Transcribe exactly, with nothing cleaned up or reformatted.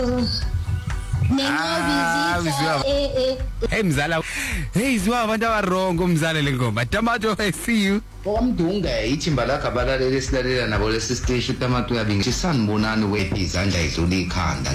Nengobizi eh hey mzala hey izwa abantu abarongo umzala lengoma Tamato I see you Omdunga ithimba lakhe abalaleli esilalela nabo lesi stage uTamato uyabingisana bonani wephi izandla izula ikhanda